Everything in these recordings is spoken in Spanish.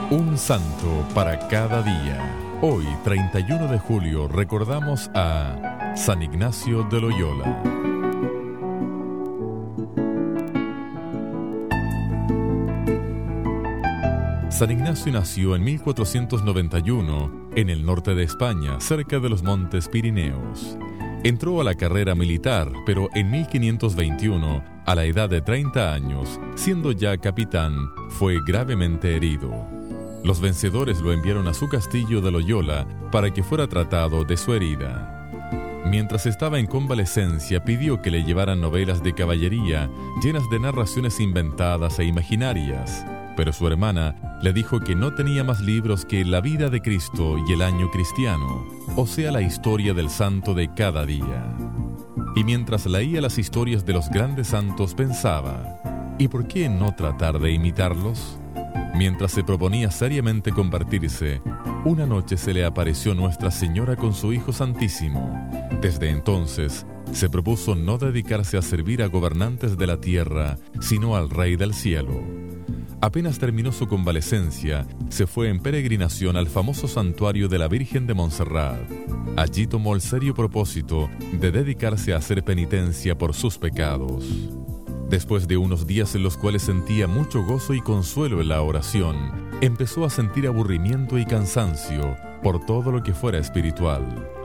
Un santo para cada día. Hoy, 31 de julio, recordamos a San Ignacio de Loyola. San Ignacio nació en 1491 en el norte de España, cerca de los montes Pirineos. Entró a la carrera militar, pero en 1521, a la edad de 30 años, siendo ya capitán, fue gravemente herido. Los vencedores lo enviaron a su castillo de Loyola para que fuera tratado de su herida. Mientras estaba en convalecencia, pidió que le llevaran novelas de caballería llenas de narraciones inventadas e imaginarias, pero su hermana le dijo que no tenía más libros que La vida de Cristo y El año cristiano, o sea, la historia del santo de cada día. Y mientras leía las historias de los grandes santos pensaba, ¿y por qué no tratar de imitarlos? Mientras se proponía seriamente convertirse, una noche se le apareció Nuestra Señora con su Hijo Santísimo. Desde entonces, se propuso no dedicarse a servir a gobernantes de la tierra, sino al Rey del cielo. Apenas terminó su convalecencia, se fue en peregrinación al famoso santuario de la Virgen de Montserrat. Allí tomó el serio propósito de dedicarse a hacer penitencia por sus pecados. Después de unos días en los cuales sentía mucho gozo y consuelo en la oración, empezó a sentir aburrimiento y cansancio por todo lo que fuera espiritual.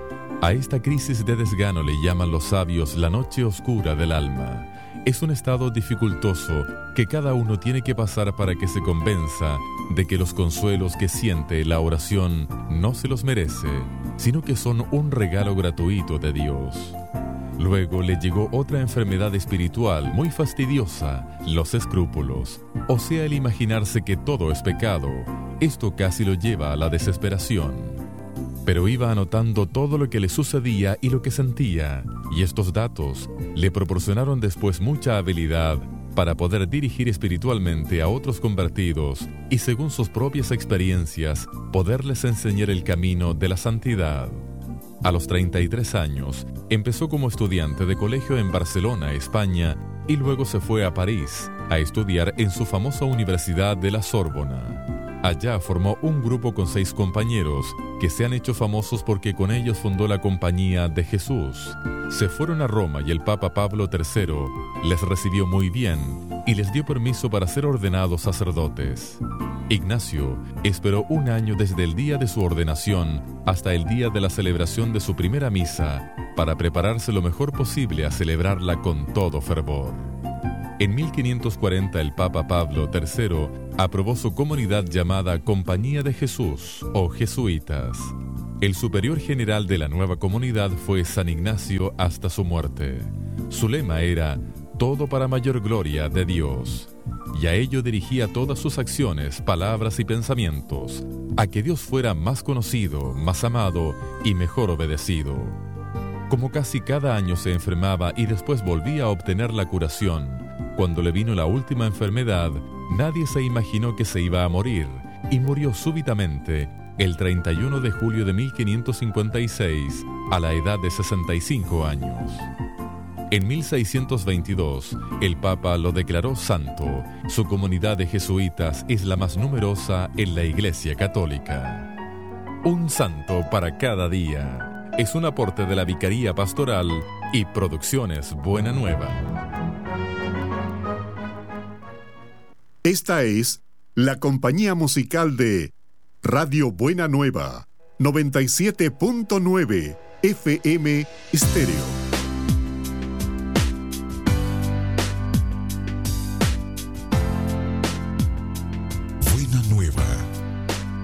A esta crisis de desgano le llaman los sabios la noche oscura del alma. Es un estado dificultoso que cada uno tiene que pasar para que se convenza de que los consuelos que siente la oración no se los merece, sino que son un regalo gratuito de Dios. Luego le llegó otra enfermedad espiritual muy fastidiosa, los escrúpulos, o sea, el imaginarse que todo es pecado. Esto casi lo lleva a la desesperación. Pero iba anotando todo lo que le sucedía y lo que sentía, y estos datos le proporcionaron después mucha habilidad para poder dirigir espiritualmente a otros convertidos y, según sus propias experiencias, poderles enseñar el camino de la santidad. A los 33 años, empezó como estudiante de colegio en Barcelona, España, y luego se fue a París a estudiar en su famosa Universidad de la Sorbona. Allá formó un grupo con 6 compañeros que se han hecho famosos porque con ellos fundó la Compañía de Jesús. Se fueron a Roma y el Papa Pablo III les recibió muy bien y les dio permiso para ser ordenados sacerdotes. Ignacio esperó un año desde el día de su ordenación hasta el día de la celebración de su primera misa para prepararse lo mejor posible a celebrarla con todo fervor. En 1540 el Papa Pablo III aprobó su comunidad llamada Compañía de Jesús o Jesuitas. El superior general de la nueva comunidad fue San Ignacio hasta su muerte. Su lema era «Todo para mayor gloria de Dios», y a ello dirigía todas sus acciones, palabras y pensamientos, a que Dios fuera más conocido, más amado y mejor obedecido. Como casi cada año se enfermaba y después volvía a obtener la curación, cuando le vino la última enfermedad, nadie se imaginó que se iba a morir, y murió súbitamente el 31 de julio de 1556, a la edad de 65 años. En 1622, el Papa lo declaró santo. Su comunidad de jesuitas es la más numerosa en la Iglesia Católica. Un santo para cada día. Es un aporte de la Vicaría Pastoral y Producciones Buena Nueva. Esta es la compañía musical de Radio Buena Nueva, 97.9 FM Estéreo.